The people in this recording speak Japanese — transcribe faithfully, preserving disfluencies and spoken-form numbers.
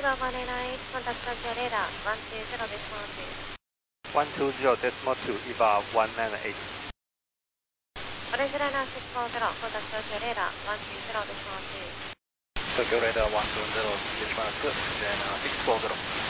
はごねない、コンタクトジオレーダー、ワンツーゼロです、 ワンツーゼロ decimal two, E V A one nine eight. オレンジライナーろくごゼロ、コンタクトジオレーダー、ワンツーゼロです、 Tokyo radar one two zero, decimal two, then uh, six four zero.